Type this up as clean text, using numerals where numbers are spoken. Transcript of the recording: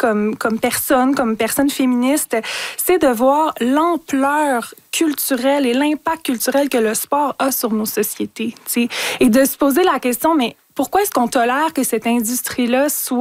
comme personne féministe, c'est de voir l'ampleur culturelle et l'impact culturel que le sport a sur nos sociétés. T'sais. Et de se poser la question, mais pourquoi est-ce qu'on tolère que cette industrie-là soit